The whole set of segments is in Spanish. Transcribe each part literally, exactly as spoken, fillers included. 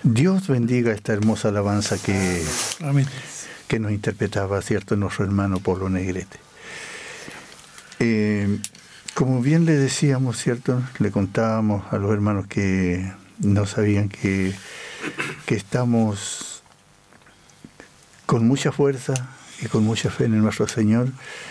Dios bendiga esta hermosa alabanza que, Amén. que nos interpretaba, ¿cierto?, nuestro hermano Polo Negrete. Eh, como bien le decíamos, ¿cierto?, le contábamos a los hermanos que no sabían que, que estamos con mucha fuerza y con mucha fe en nuestro Señor,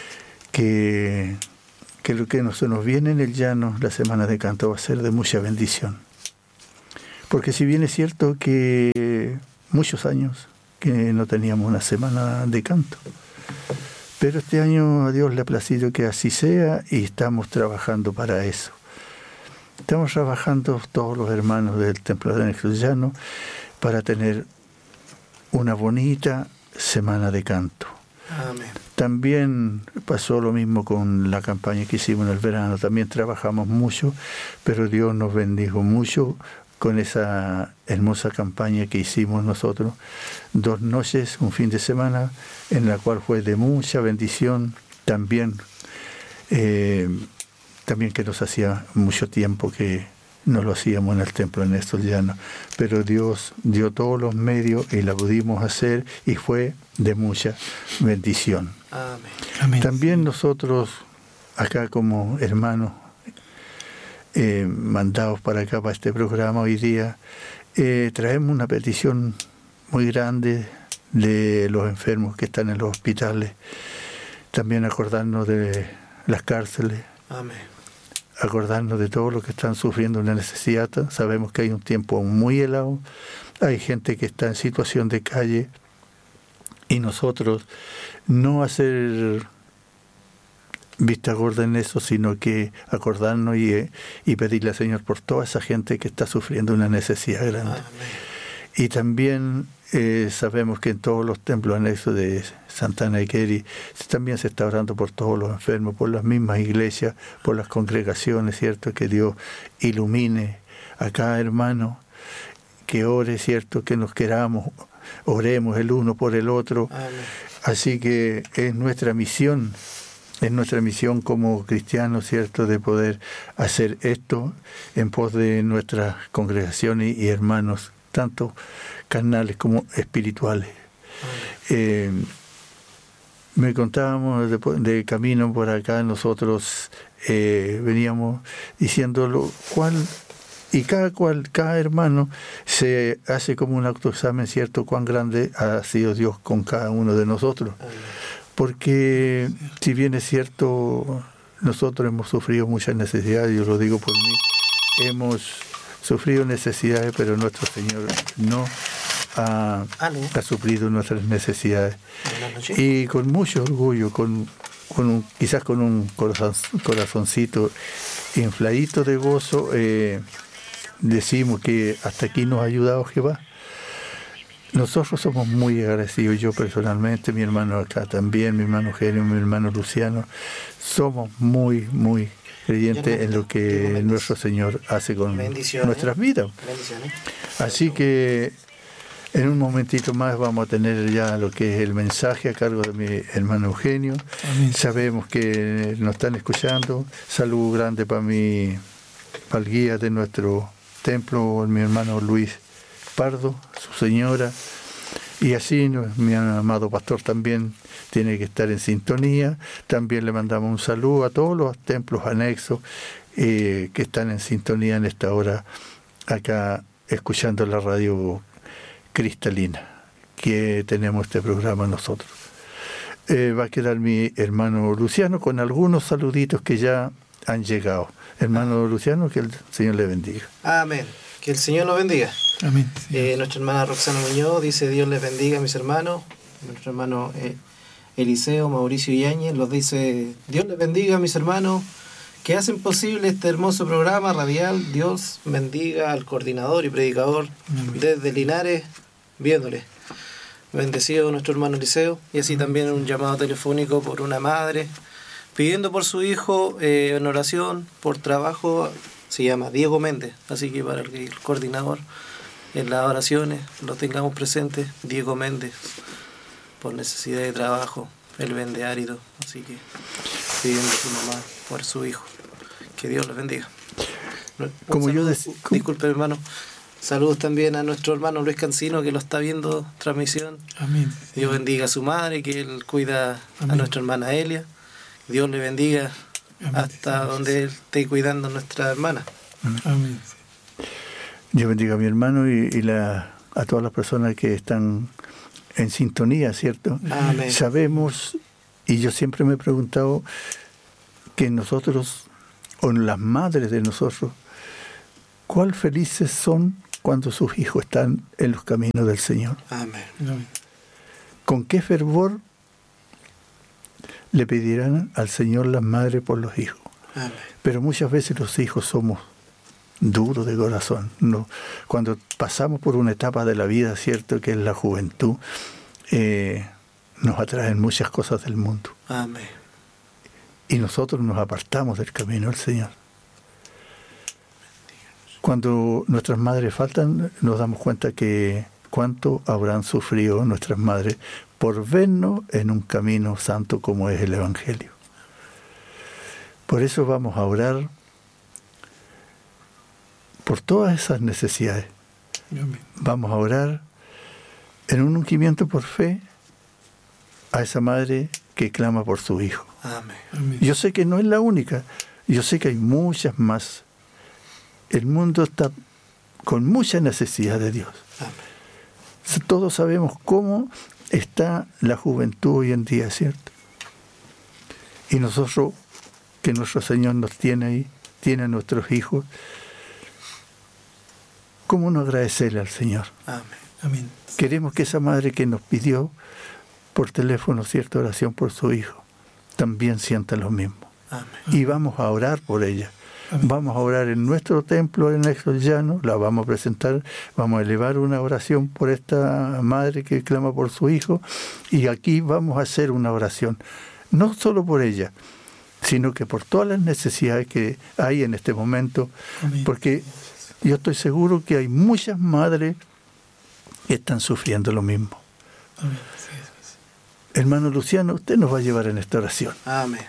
que, que lo que nos, nos viene en el llano, la semana de canto, va a ser de mucha bendición. Porque si bien es cierto que muchos años que no teníamos una semana de canto, pero este año a Dios le ha placido que así sea y estamos trabajando para eso. Estamos trabajando todos los hermanos del Templo de Anexo Llano para tener una bonita semana de canto. Amén. También pasó lo mismo con la campaña que hicimos en el verano. También trabajamos mucho, pero Dios nos bendijo mucho con esa hermosa campaña que hicimos nosotros, dos noches, un fin de semana, en la cual fue de mucha bendición, también, eh, también que nos hacía mucho tiempo que no lo hacíamos en el Templo en estos llanos, pero Dios dio todos los medios y la pudimos hacer y fue de mucha bendición. Amén. Amén. También nosotros, acá como hermanos, Eh, mandados para acá, para este programa hoy día, eh, traemos una petición muy grande de los enfermos que están en los hospitales, también acordarnos de las cárceles. Amén. Acordarnos de todos los que están sufriendo una necesidad. Sabemos que hay un tiempo muy helado, hay gente que está en situación de calle, y nosotros no hacer vista gorda en eso, sino que acordarnos y, y pedirle al Señor por toda esa gente que está sufriendo una necesidad grande. Amén. Y también eh, sabemos que en todos los templos anexos de Santana y Queri también se está orando por todos los enfermos, por las mismas iglesias, por las congregaciones, ¿cierto? Que Dios ilumine a cada hermano, que ore, ¿cierto? Que nos queramos, oremos el uno por el otro. Amén. Así que es nuestra misión. Es nuestra misión como cristianos, ¿cierto?, de poder hacer esto en pos de nuestras congregaciones y hermanos, tanto carnales como espirituales. Eh, me contábamos de, de camino por acá, nosotros eh, veníamos diciéndolo, cuál, y cada cual, cada hermano se hace como un autoexamen, ¿cierto?, cuán grande ha sido Dios con cada uno de nosotros. Porque si bien es cierto, nosotros hemos sufrido muchas necesidades, yo lo digo por mí, hemos sufrido necesidades, pero nuestro Señor no ha, ha suplido nuestras necesidades. Y con mucho orgullo, con, con un, quizás con un corazón, corazoncito infladito de gozo, eh, decimos que hasta aquí nos ha ayudado Jehová. Nosotros somos muy agradecidos, yo personalmente, mi hermano acá también, mi hermano Eugenio, mi hermano Luciano, somos muy, muy creyentes en lo que nuestro Señor hace con nuestras vidas. Así que en un momentito más vamos a tener ya lo que es el mensaje a cargo de mi hermano Eugenio. Amén. Sabemos que nos están escuchando. Saludo grande para mi, para el guía de nuestro templo, mi hermano Luis Pardo, su señora, y así mi amado pastor también tiene que estar en sintonía. También le mandamos un saludo a todos los templos anexos eh, que están en sintonía en esta hora acá escuchando la radio cristalina que tenemos este programa nosotros. Eh, va a quedar mi hermano Luciano con algunos saluditos que ya han llegado. Hermano Luciano, que el Señor le bendiga. Amén. Que el Señor nos bendiga. Amén. Eh, nuestra hermana Roxana Muñoz dice: Dios les bendiga, mis hermanos. Nuestro hermano eh, Eliseo Mauricio Yáñez los dice: Dios les bendiga, mis hermanos, que hacen posible este hermoso programa radial. Dios bendiga al coordinador y predicador Amén. Desde Linares, viéndole. Bendecido nuestro hermano Eliseo. Y así también un llamado telefónico por una madre, pidiendo por su hijo eh, en oración, por trabajo. Se llama Diego Méndez, así que para que el coordinador en las oraciones lo tengamos presente, Diego Méndez, por necesidad de trabajo, él vende árido, así que pidiendo a su mamá por su hijo. Que Dios les bendiga. Como saludo, yo decía, disculpe hermano, Saludos también a nuestro hermano Luis Cancino, que lo está viendo transmisión. Amén. Dios bendiga a su madre, que él cuida Amén. A nuestra hermana Elia. Dios le bendiga Amén. Hasta Amén. Donde él esté cuidando a nuestra hermana. Amén. Dios bendiga a mi hermano y, y la, a todas las personas que están en sintonía, ¿cierto? Amén. Sabemos, y yo siempre me he preguntado, que nosotros, o las madres de nosotros, cuál felices son cuando sus hijos están en los caminos del Señor. Amén. Amén. Con qué fervor le pedirán al Señor las madres por los hijos. Amén. Pero muchas veces los hijos somos duros de corazón. No, cuando pasamos por una etapa de la vida, cierto, que es la juventud, eh, nos atraen muchas cosas del mundo. Amén. Y nosotros nos apartamos del camino del Señor. Cuando nuestras madres faltan, nos damos cuenta que cuánto habrán sufrido nuestras madres por vernos en un camino santo como es el Evangelio. Por eso vamos a orar por todas esas necesidades. Amén. Vamos a orar en un ungimiento por fe a esa madre que clama por su hijo. Amén. Amén. Yo sé que no es la única, yo sé que hay muchas más. El mundo está con mucha necesidad de Dios. Amén. Todos sabemos cómo está la juventud hoy en día, ¿cierto? Y nosotros, que nuestro Señor nos tiene ahí, tiene a nuestros hijos, ¿cómo no agradecerle al Señor? Amén. Amén. Queremos que esa madre que nos pidió por teléfono cierta oración por su hijo, también sienta lo mismo. Amén. Y vamos a orar por ella. Amén. Vamos a orar en nuestro templo, en el llano, la vamos a presentar, vamos a elevar una oración por esta madre que clama por su hijo, y aquí vamos a hacer una oración, no solo por ella, sino que por todas las necesidades que hay en este momento, Amén. porque yo estoy seguro que hay muchas madres que están sufriendo lo mismo. Amén. Hermano Luciano, usted nos va a llevar en esta oración. Amén.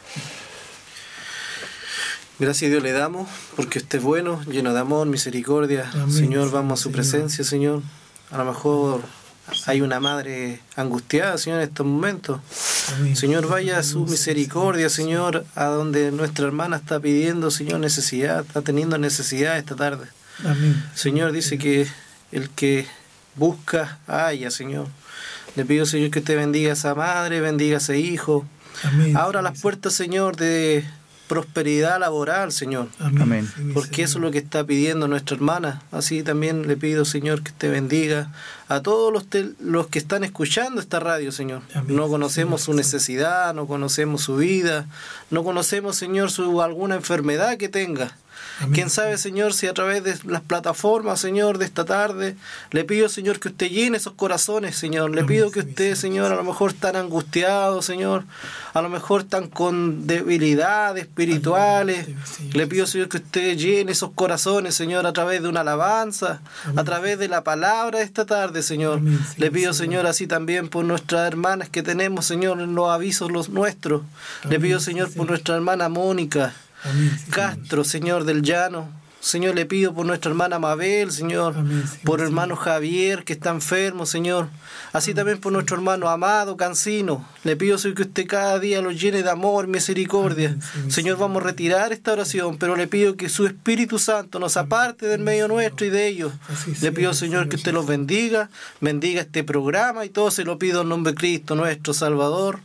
Gracias a Dios le damos, porque usted es bueno, lleno de amor, misericordia. Amén. Señor, vamos a su Señor. presencia, Señor. A lo mejor hay una madre angustiada, Señor, en estos momentos. Amén. Señor, vaya a su misericordia, Señor, a donde nuestra hermana está pidiendo, Señor, necesidad, está teniendo necesidad esta tarde. Amén. Señor, dice que el que busca, halla, Señor. Le pido, Señor, que usted bendiga a esa madre, bendiga a ese hijo. Amén. Abra las puertas, Señor, de prosperidad laboral, Señor. Amén. Porque eso es lo que está pidiendo nuestra hermana. Así también le pido, Señor, que te bendiga a todos los, te, los que están escuchando esta radio, Señor. Amén. No conocemos su necesidad, no conocemos su vida, no conocemos, Señor, su alguna enfermedad que tenga. Amén. Quién sabe, Señor, si a través de las plataformas, Señor, de esta tarde, le pido, Señor, que usted llene esos corazones, Señor. Le Amén. pido que usted, Señor, a lo mejor tan angustiado, Señor, a lo mejor tan con debilidades espirituales. Le pido, Señor, que usted llene esos corazones, Señor, a través de una alabanza, Amén. a través de la palabra de esta tarde, Señor. Amén. Le pido, Señor, así también por nuestras hermanas que tenemos, Señor, en los avisos los nuestros. Le Amén. pido, Señor, por nuestra hermana Mónica Amén, Señor. Castro, Señor del Llano. Señor, le pido por nuestra hermana Mabel, Señor, Amén, Señor. por el hermano Javier, que está enfermo, Señor. Así Amén, también por Señor. nuestro hermano Amado Cancino. Le pido, Señor, que usted cada día los llene de amor, misericordia. Amén, Señor. Señor, vamos a retirar esta oración, pero le pido que su Espíritu Santo nos aparte del medio nuestro y de ellos. Así Le sea, pido, Señor, que usted los bendiga, bendiga este programa y todo se lo pido en nombre de Cristo, nuestro Salvador.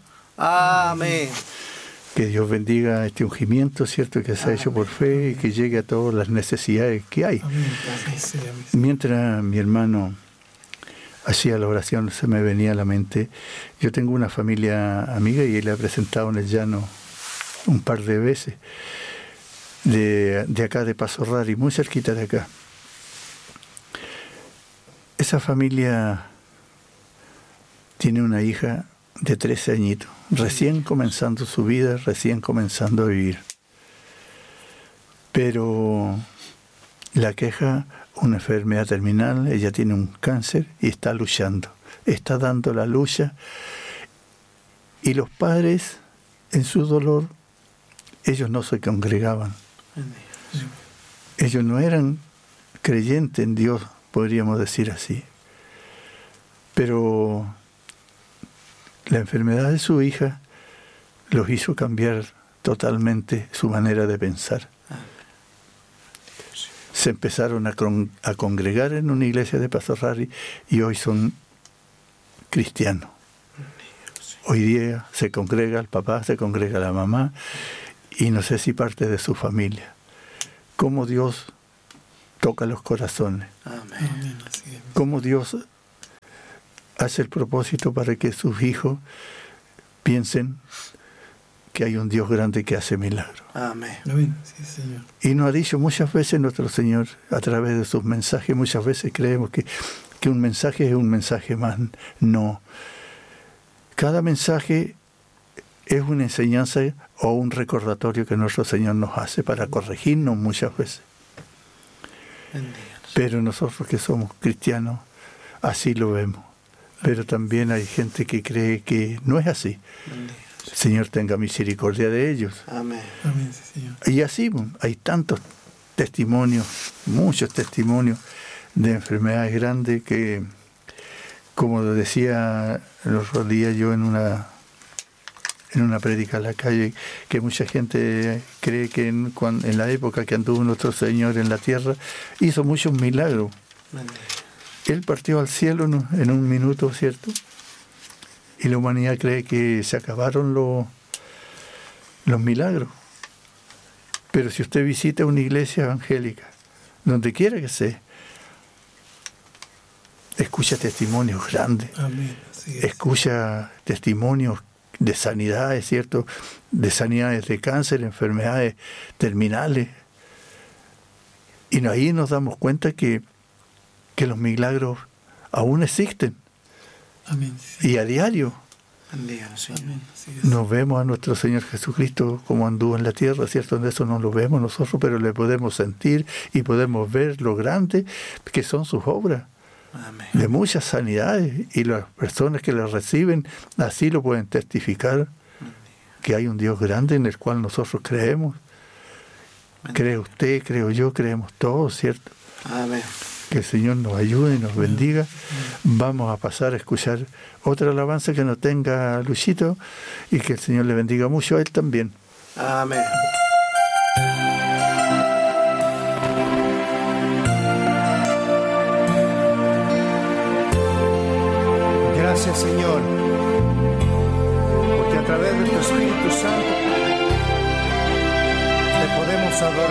Amén. Que Dios bendiga este ungimiento, ¿cierto?, que se ha hecho por fe y que llegue a todas las necesidades que hay. Amén. Así sea, amén. Mientras mi hermano hacía la oración, se me venía a la mente, yo tengo una familia amiga y le he presentado en el llano un par de veces, de, de acá de Paso Rari, muy cerquita de acá. Esa familia tiene una hija de trece añitos, recién comenzando su vida, recién comenzando a vivir. Pero la queja una enfermedad terminal, ella tiene un cáncer y está luchando, está dando la lucha. Y los padres, en su dolor, ellos no se congregaban. Ellos no eran creyentes en Dios, podríamos decir así. Pero la enfermedad de su hija los hizo cambiar totalmente su manera de pensar. Se empezaron a, con, a congregar en una iglesia de Pastor Rari y hoy son cristianos. Hoy día se congrega el papá, se congrega la mamá y no sé si parte de su familia. Cómo Dios toca los corazones. Amén. Cómo Dios hace el propósito para que sus hijos piensen que hay un Dios grande que hace milagros. Amén. Amén. Sí, Señor. Y nos ha dicho muchas veces nuestro Señor a través de sus mensajes, muchas veces creemos que, que un mensaje es un mensaje más. No. Cada mensaje es una enseñanza o un recordatorio que nuestro Señor nos hace para corregirnos muchas veces. Bendiga. Pero nosotros que somos cristianos, así lo vemos. Pero también hay gente que cree que no es así. Bendiga. El Señor tenga misericordia de ellos. Amén. Amén, sí, Señor. Y así hay tantos testimonios, muchos testimonios de enfermedades grandes que, como decía el otro día yo en una en una prédica en la calle, que mucha gente cree que en, cuando, en la época que anduvo nuestro Señor en la tierra, hizo muchos milagros. Bendiga. Él partió al cielo en un minuto, ¿cierto? Y la humanidad cree que se acabaron los, los milagros. Pero si usted visita una iglesia evangélica, donde quiera que sea, escucha testimonios grandes, Amén. Así es. escucha testimonios de sanidades, ¿cierto? De sanidades de cáncer, enfermedades terminales. Y ahí nos damos cuenta que, que los milagros aún existen. Amén. Sí. Y a diario Bendiga, Señor. Amén. Así es. nos vemos a nuestro Señor Jesucristo como anduvo en la tierra, ¿cierto? De eso no lo vemos nosotros, pero le podemos sentir y podemos ver lo grande que son sus obras, Amén. de muchas sanidades, y las personas que las reciben así lo pueden testificar, que hay un Dios grande en el cual nosotros creemos. Cree usted, creo yo, creemos todos, ¿cierto? Amén. Que el Señor nos ayude y nos bendiga. Vamos a pasar a escuchar otra alabanza que no tenga Luchito, y que el Señor le bendiga mucho a él también. Amén. Gracias, Señor, porque a través de tu Espíritu Santo te podemos adorar.